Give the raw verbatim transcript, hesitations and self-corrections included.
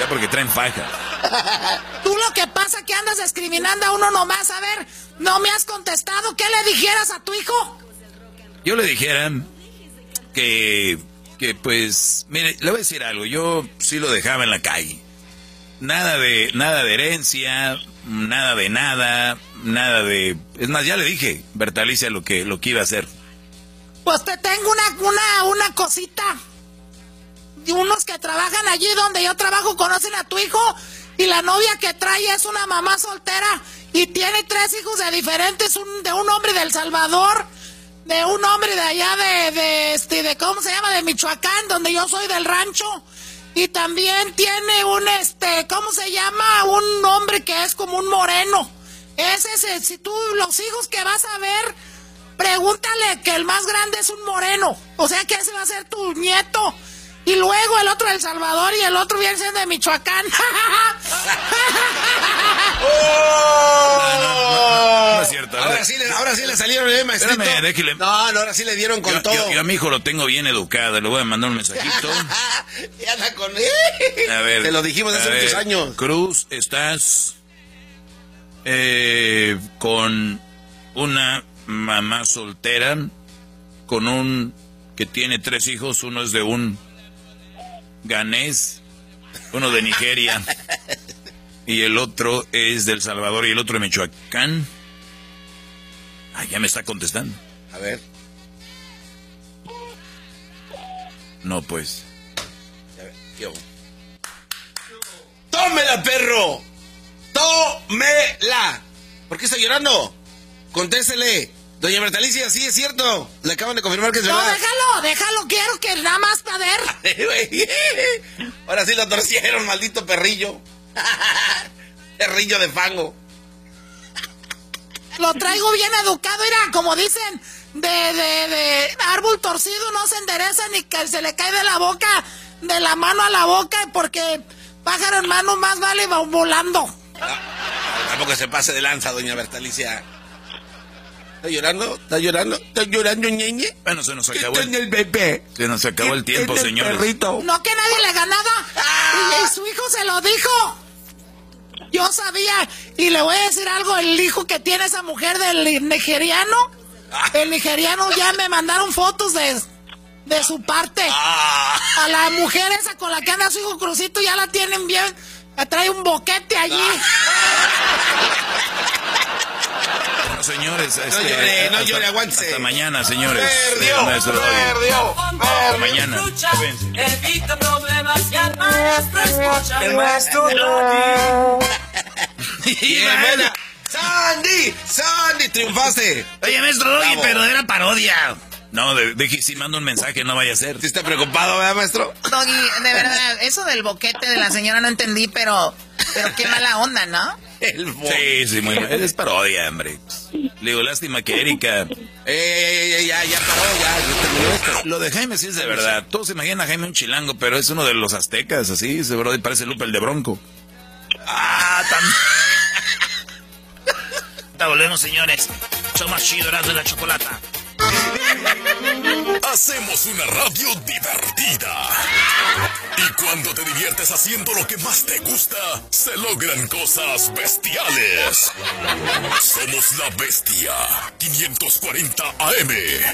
Ya porque traen faja. Tú lo que pasa es que andas discriminando a uno nomás. A ver, no me has contestado. ¿Qué le dijeras a tu hijo? Yo le dijera que, que pues, mire, le voy a decir algo. Yo sí lo dejaba en la calle. Nada de, nada de herencia, nada de nada, nada de... Es más, ya le dije, Bertalicia, lo que, lo que iba a hacer. Pues te tengo una, una, una cosita. Y unos que trabajan allí donde yo trabajo conocen a tu hijo y la novia que trae es una mamá soltera y tiene tres hijos de diferentes, un, de un hombre de El Salvador, de un hombre de allá de, de, este, de, ¿cómo se llama? De Michoacán, donde yo soy del rancho. Y también tiene un, este, ¿cómo se llama? Un hombre que es como un moreno. Ese es, el, si tú, los hijos que vas a ver, pregúntale que el más grande es un moreno. O sea que ese va a ser tu nieto. Y luego el otro de El Salvador y el otro viene siendo de Michoacán. ¡Oh! No, no, no, no es cierto. Ahora sí, le, ahora sí le salieron, ¿eh, maestrito? Espérame, déjale. No, no, ahora sí le dieron con yo, todo. Yo, yo a mi hijo lo tengo bien educado, le voy a mandar un mensajito. Y anda con... A ver. Te lo dijimos hace muchos años. Cruz, estás eh, con una mamá soltera, con un que tiene tres hijos, uno es de un ganés, uno de Nigeria y el otro es de El Salvador y el otro de Michoacán. Ah, ya me está contestando. A ver. No, pues. A ver, ¿qué hago? ¡Tómela, perro! ¡Tómela! ¿Por qué está llorando? Contéstele. Doña Bertalicia, sí, es cierto. Le acaban de confirmar que es no, verdad. No, déjalo, déjalo, quiero que nada más para ver. Ahora sí lo torcieron, maldito perrillo. Perrillo de fango. Lo traigo bien educado, mira, como dicen, de, de, de árbol torcido no se endereza ni que se le cae de la boca, de la mano a la boca, porque pájaro en mano más vale va volando. No, tampoco se pase de lanza, doña Bertalicia. ¿Está llorando? ¿Está llorando? ¿Está llorando, ñeñe? Bueno, se nos acabó el... el bebé? Se nos acabó el tiempo, señores. Perrito? No, que nadie le ganaba. ¡Ah! Y, y su hijo se lo dijo. Yo sabía. Y le voy a decir algo, el hijo que tiene esa mujer del nigeriano, ah. el nigeriano ya me mandaron fotos de, de su parte. Ah. A la mujer esa con la que anda su hijo Crucito ya la tienen bien. Trae un boquete allí. Bueno, señores, este, no llore, no hasta, llore, aguántese. Hasta mañana, señores. Perdió, maestro perdió, hasta mañana. Evita problemas y al maestro escucha. El maestro Doggy. Y hermana, Sandy, Sandy, triunfaste. Oye, maestro Doggy, Bravo. pero era parodia. No, de, de, si mando un mensaje no vaya a ser. ¿Sí está preocupado, verdad, maestro? Doggy, de verdad, eso del boquete de la señora no entendí, pero, pero qué mala onda, ¿no? El sí, sí, muy mal. Es parodia, hombre. Le digo, lástima que Erika... Ey, ey, ey, ya, ya paró, ya, ya terminó esto. Lo de Jaime sí es de verdad. Todos se imaginan a Jaime un chilango, pero es uno de los aztecas, así, ese brody parece Lupe el de Bronco. Ah, también. Te volvemos, señores. Show más chido, Erasmo de la Chocolata. Hacemos una radio divertida. Y cuando te diviertes haciendo lo que más te gusta, se logran cosas bestiales. Somos la Bestia quinientos cuarenta A M.